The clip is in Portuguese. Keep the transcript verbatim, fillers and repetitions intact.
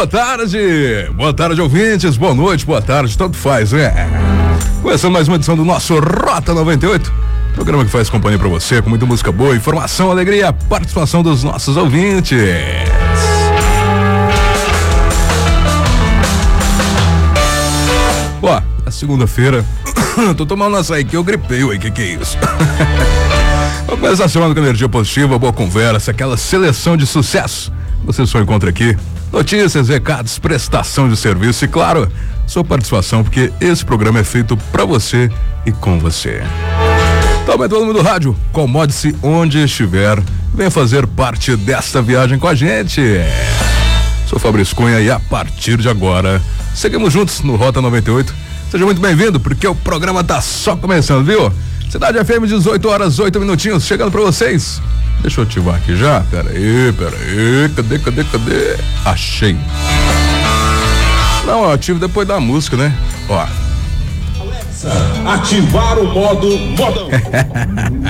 boa tarde, boa tarde ouvintes, boa noite, boa tarde, tanto faz, né? Começando mais uma edição do nosso Rota noventa e oito, programa que faz companhia pra você, com muita música boa, informação, alegria, participação dos nossos ouvintes. Ó, é segunda-feira, tô tomando açaí que eu gripei, ué, que que é isso? Vamos começar a semana com energia positiva, boa conversa, aquela seleção de sucesso. Você só encontra aqui notícias, recados, prestação de serviço e, claro, sua participação, porque esse programa é feito pra você e com você. Também todo mundo do rádio, acomode-se onde estiver, venha fazer parte desta viagem com a gente. Sou Fabrício Cunha e a partir de agora, seguimos juntos no Rota noventa e oito. Seja muito bem-vindo, porque o programa tá só começando, viu? Cidade F M, dezoito horas, oito minutinhos, chegando pra vocês. Deixa eu ativar aqui já, pera aí, pera aí, cadê, cadê, cadê? Achei. Não, eu ativo depois da música, né? Ó. Alexa, ativar o modo modão.